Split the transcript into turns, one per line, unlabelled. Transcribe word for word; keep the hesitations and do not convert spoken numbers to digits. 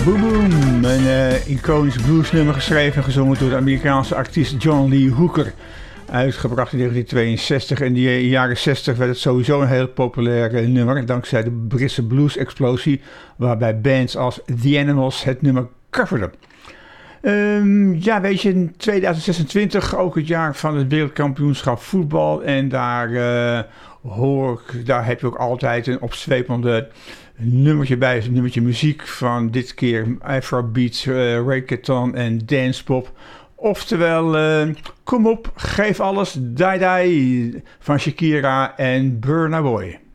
Boom Boom, een uh, iconisch bluesnummer geschreven en gezongen door de Amerikaanse artiest John Lee Hooker. Uitgebracht in negentien tweeënzestig. In de jaren zestig werd het sowieso een heel populair uh, nummer, dankzij de Britse blues-explosie, waarbij bands als The Animals het nummer coverden. Um, ja, weet je, in tweeduizend zesentwintig, ook het jaar van het wereldkampioenschap voetbal. En daar, uh, hoor, daar heb je ook altijd een opzwepende nummertje bij, een nummertje muziek van dit keer Afrobeats, uh, reggaeton en dancepop. Oftewel, uh, kom op, geef alles, die die van Shakira en Burna Boy.